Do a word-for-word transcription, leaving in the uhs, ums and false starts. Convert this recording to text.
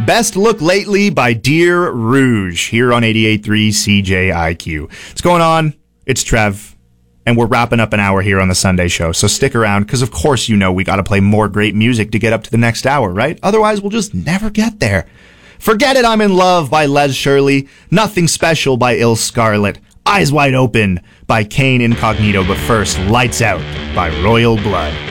Best Look Lately by Dear Rouge here on eighty-eight point three C J I Q. What's going on? It's Trev, and we're wrapping up an hour here on the Sunday show, so stick around, because of course you know we got to play more great music to get up to the next hour, right? Otherwise, we'll just never get there. Forget It, I'm in Love by Les Shirley, Nothing Special by Il Scarlet, Eyes Wide Open by Kane Incognito, but first, Lights Out by Royal Blood.